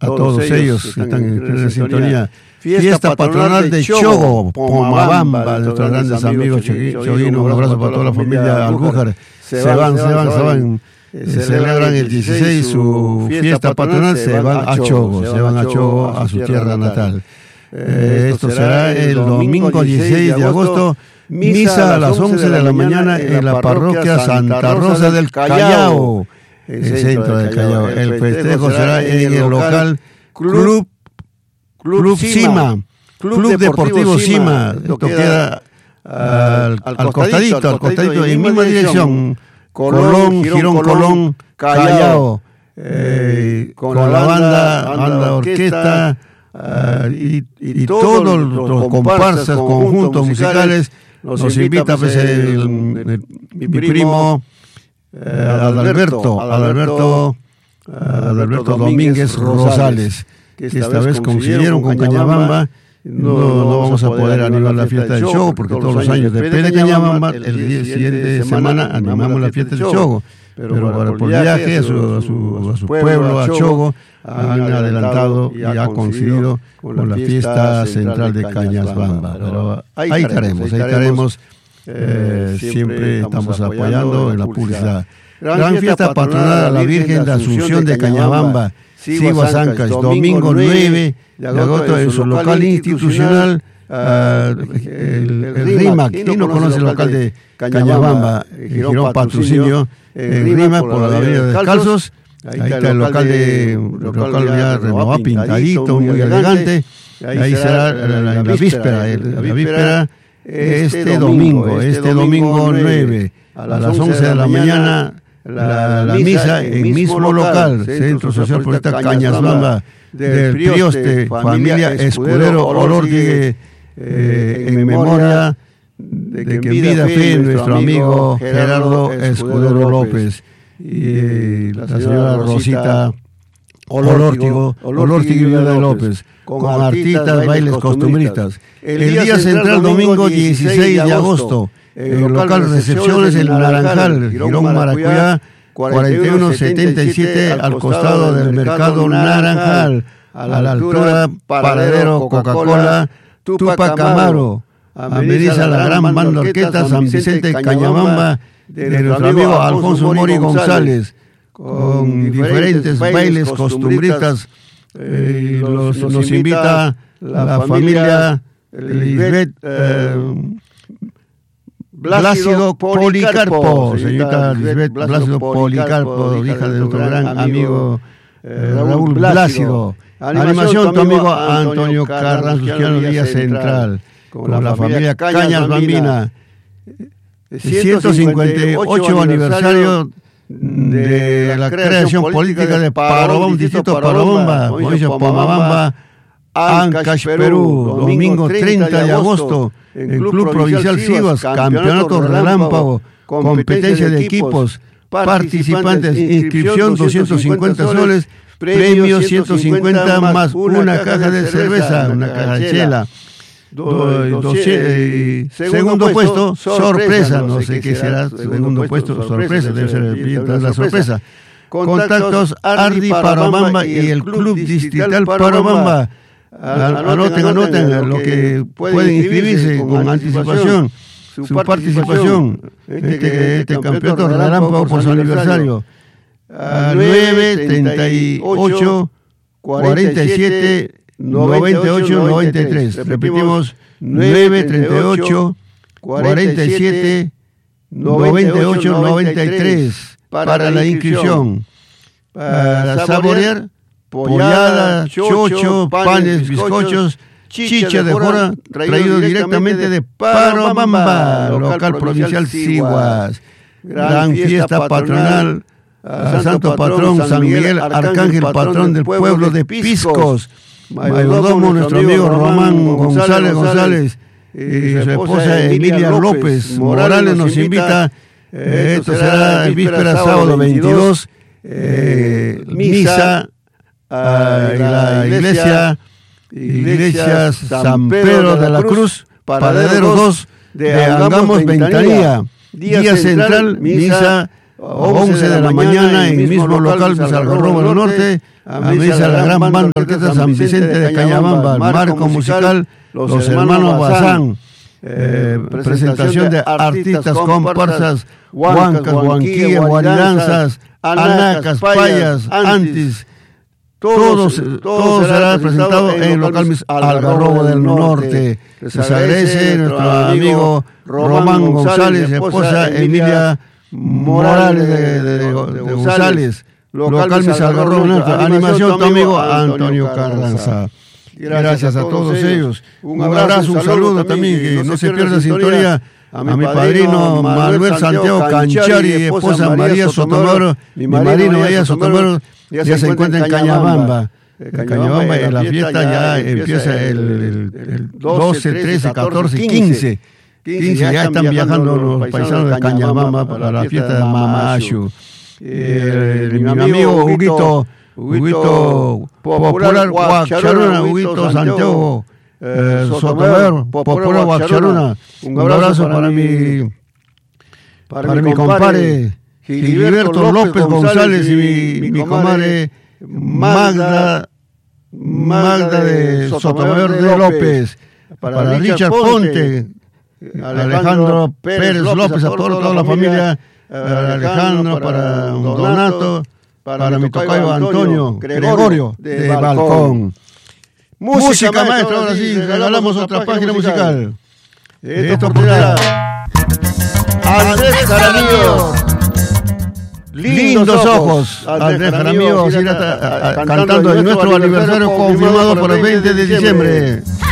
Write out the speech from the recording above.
todos ellos que están en sintonía. Fiesta patronal de Chogo, Pomabamba, de nuestros grandes amigos choguinos. Un abrazo para toda la familia Albujar. Se van. Celebran el 16 su fiesta patronal, se van a Chogo, a su tierra natal. Esto será el domingo 16 de agosto, misa a las 11 de la mañana en la parroquia Santa Rosa del Callao, el centro del Callao. El festejo será en el local Club Cima, Club Deportivo Cima. Esto queda al costadito, en misma dirección. Girón Colón, Callao, con la banda orquesta y todos los comparsas, conjuntos musicales. Nos invita pues, mi primo Adalberto Domínguez Rosales, que esta vez coincidieron con Cañabamba. No vamos a poder animar la fiesta del Chogo, porque todos los años, depende de Cañabamba, el siguiente semana animamos la fiesta del Chogo. Pero por viaje a su pueblo, a Chogo, han adelantado y ha coincidido con la fiesta central de Cañabamba. Pero ahí estaremos. Siempre estamos apoyando en la publicidad. Gran fiesta patronal a la Virgen de Asunción de Cañabamba, Siguas Ancash, domingo 9 de agosto en su local institucional, el RIMAC. ¿Quién no conoce el local de Cañabamba? Girón Patrocinio, el RIMAC por la avenida Descalzos. Ahí está el local ya renovado, pintadito, muy elegante. Ahí será la víspera, este domingo 9 a las 11 de la mañana. La misa en mismo local, Centro Social Poeta Cañabamba, del Prioste, familia Escudero Olordigue, en memoria de que en vida fue nuestro amigo Gerardo Escudero López y la señora Rosita Olordigue de López, con artistas, bailes costumbristas. El día central, domingo 16 de agosto, en el local Recepciones El Naranjal, Girón Maracuyá, 4177, al costado del mercado Naranjal, a la altura Paradero Coca-Cola, Tupac Amaro. Ameniza la gran banda orquesta San Vicente Cañabamba de nuestro amigo Alfonso Mori González, con diferentes bailes costumbristas. Nos invita la familia Lisbeth Blácido Policarpo, señorita Lisbeth Blácido Policarpo, hija de nuestro gran amigo Raúl Blácido. Animación, tu amigo Antonio Carranzo, Día Central, con la familia Cañas Bambina. 158 aniversario de la creación política de Parobón, distrito Parobamba, provincia de Pomabamba, Ancash, Perú, domingo 30 de agosto, en Club Provincial Sivas, campeonato relámpago, competencia de equipos, participantes, inscripción 250 soles, premio 150 más una caja de cerveza, una caja de chela. Segundo puesto, sorpresa, no sé qué será, segundo puesto, sorpresa, debe ser la sorpresa. Contactos Ardi Parobamba y el Club Distrital Parobamba. Anoten lo que pueden inscribirse con anticipación, su participación, este campeonato relámpago por su aniversario. 9, 38, 47, 98, 93. Repetimos, 9, 38, 47, 98, 93 para la inscripción. Para saborear, pollada, chocho, panes, bizcochos, chicha de jora, traído directamente de Parobamba, local provincial Siguas. Gran fiesta patronal al santo patrón San Miguel Arcángel, patrón del pueblo de Piscos. Mayordomo nuestro amigo Román González y su esposa Emilia López Morales nos invita. Esto será el víspera sábado 22, misa a la iglesia San Pedro de la Cruz, paradero 2 de Angamos Ventanilla. Día central, misa 11 de la mañana en el mismo local de Algarrobo del Norte, a misa la gran banda orquesta San Vicente de Cañabamba, el marco musical Los Hermanos Bazán, presentación de artistas, comparsas, huancas, huanquillas, guaridanzas, anacas, payas, antis. Todo será presentado en el local Mis Algarrobo del Norte. Les agradece nuestro amigo Román González, esposa Emilia Morales de González. Local Mis Algarrobo del Norte. Animación tu amigo Antonio Carranza. Gracias a todos ellos. Un abrazo, un saludo también, que no se pierda sintonía. A mi padrino Manuel Santiago Canchari, esposa María Sotomoro, mi marino María Sotomoro, ya se encuentra en Cañabamba. Cañabamba, la fiesta ya empieza el 12, 13, 14 y 15. 15 ya están viajando los paisanos de Cañabamba para la fiesta de Mamaashu. Mi amigo Huguito Popular Huacharuna, Huguito Santiago Sotomoro, Popular Huacharuna. Un abrazo para mi compadre Gilberto López González y mi comadre Magda de Sotomayor de López, para Richard Ponte, Alejandro Pérez López, a toda la familia, Alejandro, para Donato, para mi tocayo Antonio Gregorio de Balcón. Música, maestro, ahora sí, regalamos otra página musical. Esta oportunidad, Andrés Jaramillo, Lindos Ojos. Andrés Jaramillo cantando en nuestro aniversario confirmado por el 20 de diciembre.